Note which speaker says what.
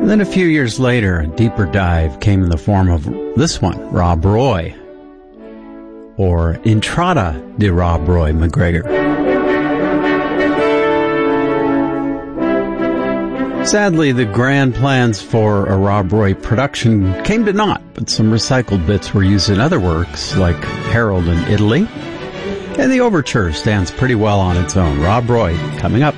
Speaker 1: And then a few years later, a deeper dive came in the form of this one, Rob Roy, or Entrada de Rob Roy McGregor. Sadly, the grand plans for a Rob Roy production came to naught, but some recycled bits were used in other works, like Harold in Italy, and the overture stands pretty well on its own. Rob Roy, coming up.